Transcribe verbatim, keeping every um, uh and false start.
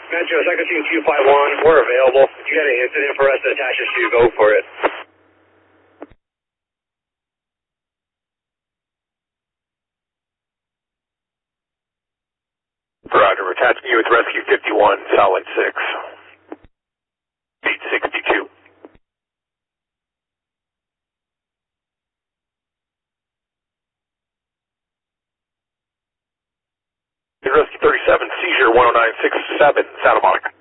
Metro, Second Team two five one, we're available. If you got an incident for us to attach us to, go for it. Roger, we're attaching you with Rescue fifty-one, Solid six. eight sixty-two. Rescue thirty-seven, Seizure one oh nine six seven, Santa Monica.